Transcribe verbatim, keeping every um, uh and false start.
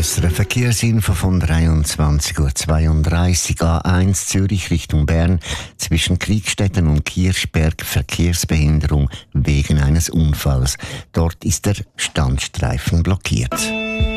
S R F Verkehrsinfo von dreiundzwanzig Uhr zweiunddreißig A eins Zürich Richtung Bern zwischen Kriegstetten und Kirchberg Verkehrsbehinderung wegen eines Unfalls. Dort ist der Standstreifen blockiert.